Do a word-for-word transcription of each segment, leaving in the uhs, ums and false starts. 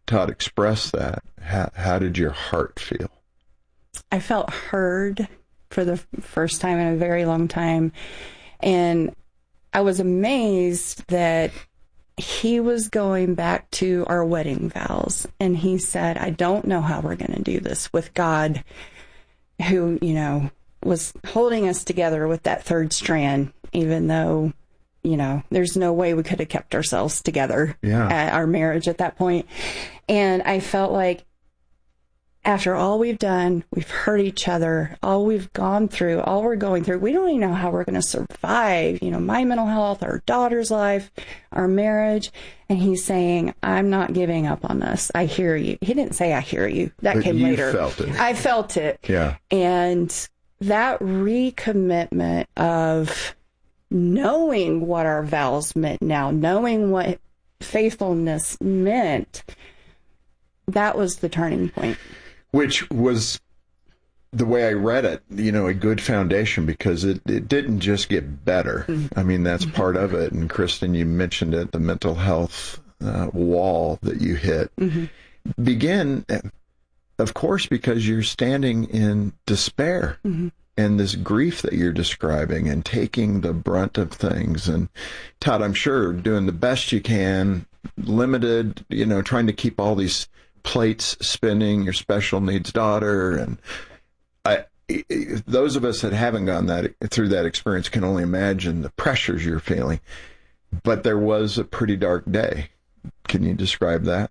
Todd expressed that, how, how did your heart feel? I felt heard for the first time in a very long time. And I was amazed that he was going back to our wedding vows. And he said, I don't know how we're going to do this with God, who, you know, was holding us together with that third strand, even though, you know, there's no way we could have kept ourselves together yeah. at our marriage at that point. And I felt like after all we've done, we've hurt each other, all we've gone through, all we're going through, we don't even know how we're going to survive, you know, my mental health, our daughter's life, our marriage. And he's saying, I'm not giving up on us. I hear you. He didn't say, I hear you. That but came you later. Felt it. I felt it. Yeah. And that recommitment of knowing what our vows meant now, knowing what faithfulness meant, that was the turning point. Which was, the way I read it, you know, a good foundation, because it, it didn't just get better. Mm-hmm. I mean, that's part of it. And Kristen, you mentioned it, the mental health uh, wall that you hit. Mm-hmm. Begin, of course, because you're standing in despair. Mm-hmm. And this grief that you're describing and taking the brunt of things. And Todd, I'm sure doing the best you can, limited, you know, trying to keep all these plates spinning, your special needs daughter. And I, those of us that haven't gone that through that experience can only imagine the pressures you're feeling. But there was a pretty dark day. Can you describe that?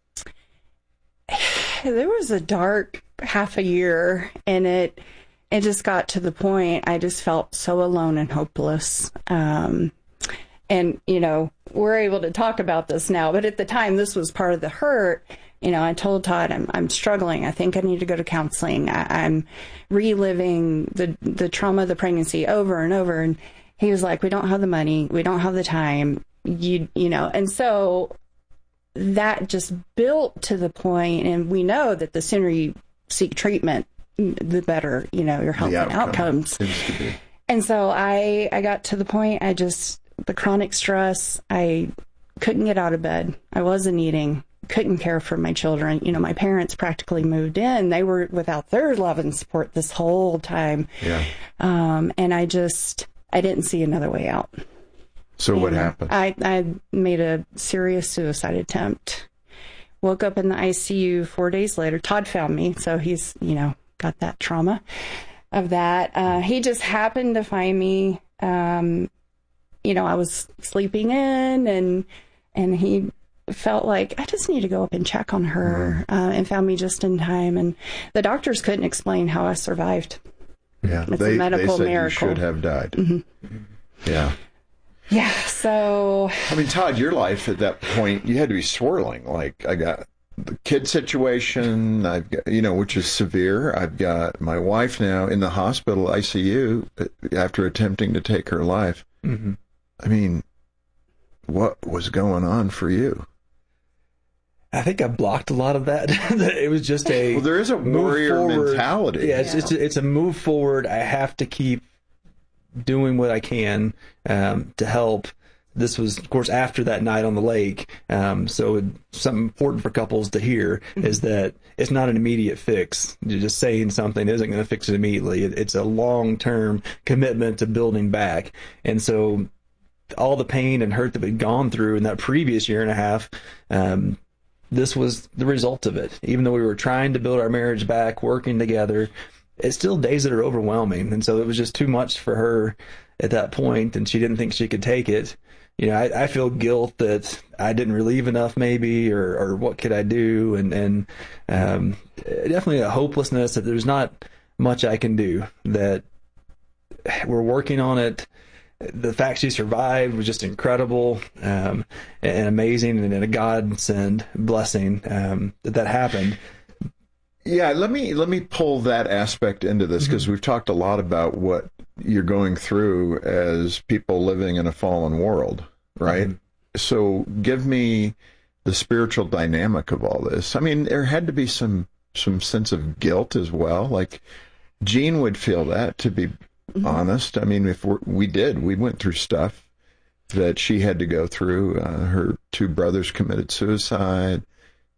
There was a dark half a year, and it it just got to the point I just felt so alone and hopeless. Um, and, you know, we're able to talk about this now, but at the time, this was part of the hurt. You know, I told Todd, I'm I'm struggling. I think I need to go to counseling. I, I'm reliving the the trauma of the pregnancy over and over. And he was like, we don't have the money. We don't have the time. You, you know, and so that just built to the point, and we know that the sooner you seek treatment, the better, you know, your health and outcomes. And so I, I got to the point, I just, the chronic stress, I couldn't get out of bed. I wasn't eating, couldn't care for my children. You know, my parents practically moved in. They were without their love and support this whole time. Yeah. Um, and I just, I didn't see another way out. So and what happened? I, I made a serious suicide attempt. Woke up in the I C U four days later. Todd found me, so he's, you know, got that trauma of that. Uh, he just happened to find me. Um, you know, I was sleeping in, and and he felt like I just need to go up and check on her, mm. uh, and found me just in time. And the doctors couldn't explain how I survived. Yeah, it's they, a medical they said miracle. You should have died. Mm-hmm. Yeah. Yeah, so... I mean, Todd, your life at that point, you had to be swirling. Like, I got the kid situation, I've got, you know, which is severe. I've got my wife now in the hospital, I C U, after attempting to take her life. Mm-hmm. I mean, what was going on for you? I think I blocked a lot of that. It was just a... Well, there is a warrior mentality. Yeah, it's, yeah. It's, a, it's a move forward. I have to keep doing what I can um, to help. This was, of course, after that night on the lake. Um, so something important for couples to hear is that it's not an immediate fix. Just saying something isn't going to fix it immediately. It, it's a long-term commitment to building back. And so all the pain and hurt that we'd gone through in that previous year and a half, um, this was the result of it. Even though we were trying to build our marriage back, working together, it's still days that are overwhelming. And so it was just too much for her at that point, and she didn't think she could take it. You know, I, I feel guilt that I didn't relieve enough maybe, or, or what could I do? And, and um, definitely a hopelessness that there's not much I can do, that we're working on it. The fact she survived was just incredible um, and amazing, and a godsend blessing um, that that happened. Yeah, let me let me pull that aspect into this, because mm-hmm. we've talked a lot about what you're going through as people living in a fallen world, right? Mm-hmm. So give me the spiritual dynamic of all this. I mean, there had to be some some sense of guilt as well. Like, Jean would feel that, to be mm-hmm. honest. I mean, if we're, we did, we went through stuff that she had to go through. Uh, her two brothers committed suicide.